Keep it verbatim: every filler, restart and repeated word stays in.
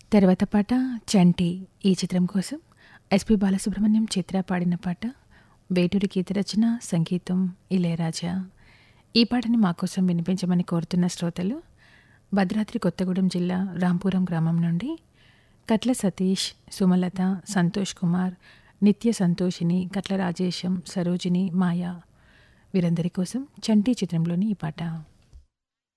తర్వాత పాట 'చంటి' ఈ చిత్రం కోసం ఎస్పి బాలసుబ్రహ్మణ్యం చిత్ర పాడిన పాట. వేటూరి గీత రచన, సంగీతం ఇళయరాజా. ఈ పాటని మా కోసం వినిపించమని కోరుతున్న శ్రోతలు భద్రాద్రి కొత్తగూడెం జిల్లా రాంపురం గ్రామం నుండి కట్ల సతీష్, సుమలత, సంతోష్ కుమార్, నిత్య సంతోషిని, కట్ల రాజేశం, సరోజిని, మాయా. వీరందరి కోసం 'చంటి' చిత్రంలోని ఈ పాట.